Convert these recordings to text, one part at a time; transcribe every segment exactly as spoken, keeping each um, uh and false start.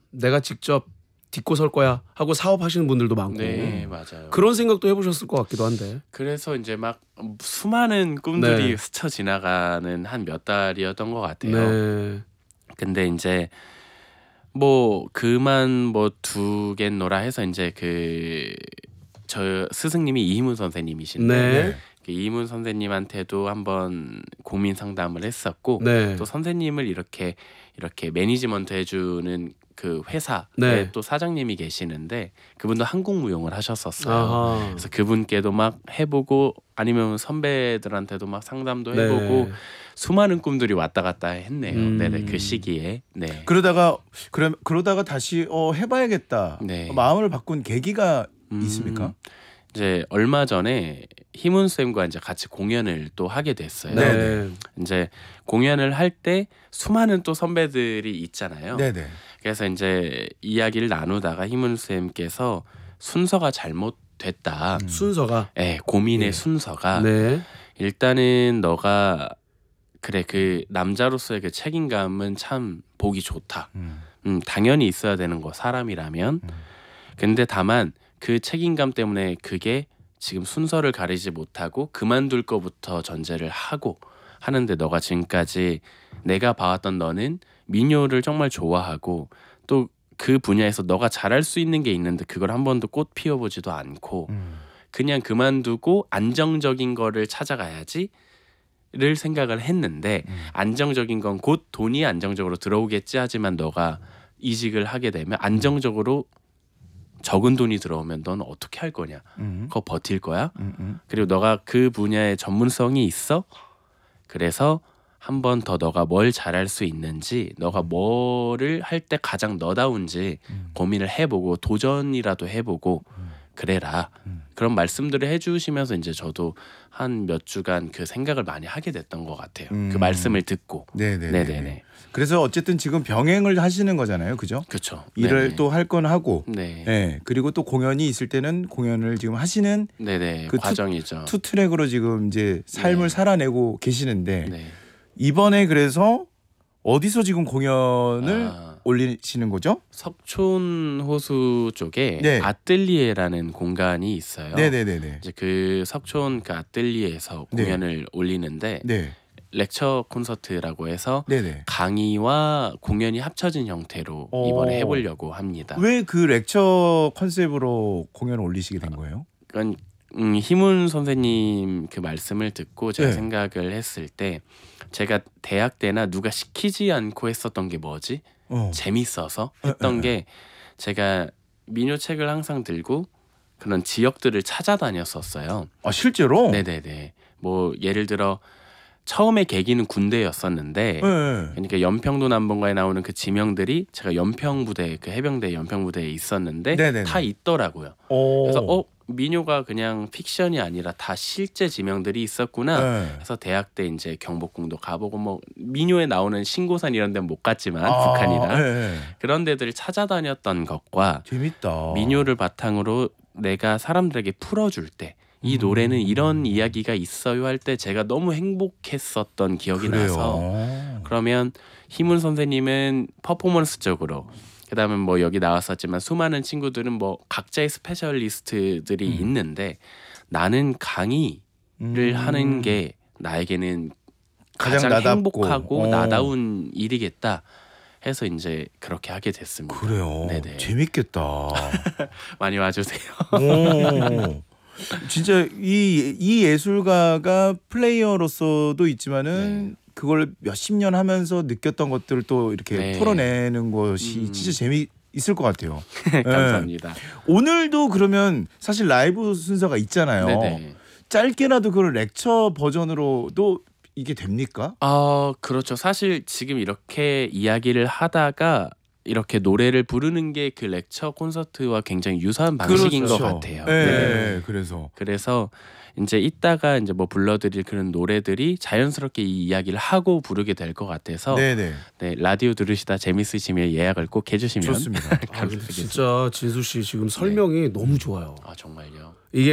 내가 직접 딛고 설 거야 하고 사업하시는 분들도 많고 네, 맞아요. 그런 생각도 해보셨을 것 같기도 한데. 그래서 이제 막 수많은 꿈들이 네. 스쳐 지나가는 한 몇 달이었던 것 같아요. 네. 근데 이제 뭐 그만 뭐 두겠노라 해서 이제 그 저 스승님이 이희문 선생님이신데 네. 그 이희문 선생님한테도 한번 고민 상담을 했었고 네. 또 선생님을 이렇게 이렇게 매니지먼트 해주는 그 회사에 네. 또 사장님이 계시는데 그분도 한국무용을 하셨었어요. 아하. 그래서 그분께도 막 해보고 아니면 선배들한테도 막 상담도 해보고 네. 수많은 꿈들이 왔다 갔다 했네요. 음. 네네 그 시기에. 네. 그러다가 그러, 그러다가 다시 어, 해봐야겠다. 네. 마음을 바꾼 계기가 음, 있습니까? 이제 얼마 전에 희문 쌤과 이제 같이 공연을 또 하게 됐어요. 네. 이제 공연을 할 때 수많은 또 선배들이 있잖아요. 네네. 그래서 이제 이야기를 나누다가 희문 쌤께서 순서가 잘못됐다. 음. 순서가. 네, 고민의 예. 순서가 네. 일단은 너가 그래 그 남자로서의 그 책임감은 참 보기 좋다. 음. 음, 당연히 있어야 되는 거 사람이라면. 음. 근데 다만 그 책임감 때문에 그게 지금 순서를 가리지 못하고 그만둘 거부터 전제를 하고 하는데 너가 지금까지 내가 봐왔던 너는 민요를 정말 좋아하고 또 그 분야에서 너가 잘할 수 있는 게 있는데 그걸 한 번도 꽃 피워보지도 않고 음. 그냥 그만두고 안정적인 거를 찾아가야지 를 생각을 했는데 음. 안정적인 건 곧 돈이 안정적으로 들어오겠지 하지만 너가 이직을 하게 되면 안정적으로 적은 돈이 들어오면 넌 어떻게 할 거냐? 음. 그거 버틸 거야? 음. 음. 그리고 너가 그 분야에 전문성이 있어? 그래서 한 번 더 너가 뭘 잘할 수 있는지 너가 뭐를 할 때 가장 너다운지 음. 고민을 해보고 도전이라도 해보고 음. 그래라. 음. 그런 말씀들을 해주시면서 이제 저도 한 몇 주간 그 생각을 많이 하게 됐던 것 같아요. 음. 그 말씀을 듣고. 네네네. 네네네. 그래서 어쨌든 지금 병행을 하시는 거잖아요, 그죠? 그렇죠. 일을 또 할 건 하고, 네. 네. 그리고 또 공연이 있을 때는 공연을 지금 하시는 네네. 그 투- 과정이죠. 투 트랙으로 지금 이제 삶을 네. 살아내고 계시는데 네. 이번에 그래서 어디서 지금 공연을 아, 올리시는 거죠? 석촌 호수 쪽에 네. 아뜰리에라는 공간이 있어요. 네네네네. 이제 그 석촌 그 아뜰리에에서 네. 공연을 올리는데 네, 렉처 콘서트라고 해서 네네. 강의와 공연이 합쳐진 형태로 어. 이번에 해보려고 합니다. 왜 그 렉처 컨셉으로 공연을 올리시게 된 거예요? 그건 음, 희문 선생님 그 말씀을 듣고 제가 네. 생각을 했을 때 제가 대학 때나 누가 시키지 않고 했었던 게 뭐지? 어. 재밌어서 에, 했던 에, 게 제가 민요책을 항상 들고 그런 지역들을 찾아다녔었어요. 아 실제로? 네네네. 뭐 예를 들어 처음에 계기는 군대였었는데 네. 그러니까 연평도 남봉가에 나오는 그 지명들이 제가 연평부대 그 해병대 연평부대에 있었는데 네네네. 다 있더라고요. 오. 그래서 어 민요가 그냥 픽션이 아니라 다 실제 지명들이 있었구나. 네. 그래서 대학 때 이제 경복궁도 가보고 뭐 민요에 나오는 신고산 이런 데는 못 갔지만 아, 북한이라 네, 네. 그런 데들을 찾아다녔던 것과 재밌다. 민요를 바탕으로 내가 사람들에게 풀어줄 때 이 음. 노래는 이런 이야기가 있어요 할 때 제가 너무 행복했었던 기억이 그래요. 나서 그러면 희문 선생님은 퍼포먼스적으로 그다음에 뭐 여기 나왔었지만 수많은 친구들은 뭐 각자의 스페셜리스트들이 음. 있는데 나는 강의를 음. 하는 게 나에게는 가장 가장, 나답고. 행복하고 어. 나다운 일이겠다 해서 이제 그렇게 하게 됐습니다. 그래요. 네네. 재밌겠다. 많이 와주세요. 오. 진짜 이, 이 예술가가 플레이어로서도 있지만은 네. 그걸 몇십 년 하면서 느꼈던 것들을 또 이렇게 네. 풀어내는 것이 음. 진짜 재미있을 것 같아요. 감사합니다. 오늘도 그러면 사실 라이브 순서가 있잖아요. 네네. 짧게라도 그걸 렉처 버전으로도 이게 됩니까? 아 그렇죠. 사실 지금 이렇게 이야기를 하다가 이렇게 노래를 부르는 게 그 렉처 콘서트와 굉장히 유사한 방식인 그렇죠. 것 같아요. 네, 네. 그래서 그래서 이제 이따가 이제 뭐 불러드릴 그런 노래들이 자연스럽게 이 이야기를 하고 부르게 될 것 같아서 네네 네, 라디오 들으시다 재밌으시면 예약을 꼭 해주시면 좋습니다. 아, 감사드리겠습니다. 진짜 진수 씨 지금 설명이 너무 좋아요. 아 정말요. 이게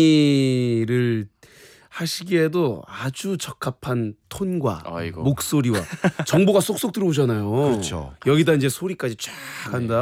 강의를 하시기에도 아주 적합한 톤과 아이고. 목소리와 정보가 쏙쏙 들어오잖아요. 그렇죠. 여기다 이제 소리까지 쫙 한다.